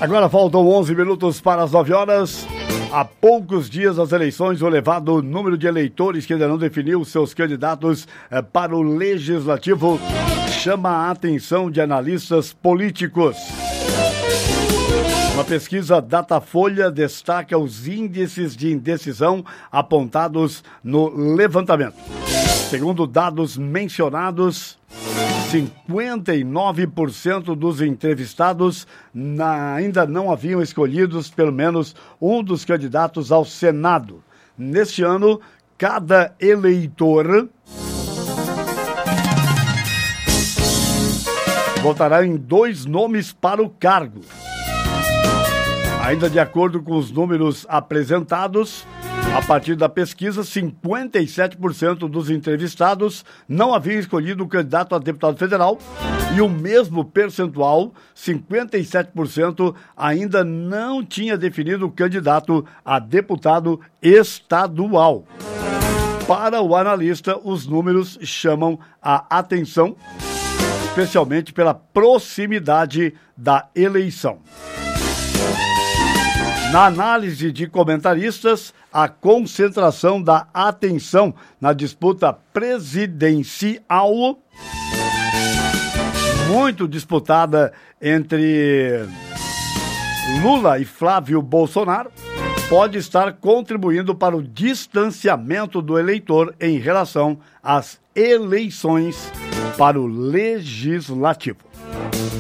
Agora faltam 11 minutos para as 9 horas. Há poucos dias das eleições, o elevado número de eleitores que ainda não definiu seus candidatos para o Legislativo chama a atenção de analistas políticos. Uma pesquisa Datafolha destaca os índices de indecisão apontados no levantamento. Segundo dados mencionados, 59% dos entrevistados ainda não haviam escolhido pelo menos um dos candidatos ao Senado. Neste ano, cada eleitor votará em 2 nomes para o cargo. Ainda de acordo com os números apresentados, a partir da pesquisa, 57% dos entrevistados não haviam escolhido o candidato a deputado federal e o mesmo percentual, 57%, ainda não tinha definido o candidato a deputado estadual. Para o analista, os números chamam a atenção, especialmente pela proximidade da eleição. Na análise de comentaristas, a concentração da atenção na disputa presidencial, muito disputada entre Lula e Flávio Bolsonaro, pode estar contribuindo para o distanciamento do eleitor em relação às eleições para o Legislativo.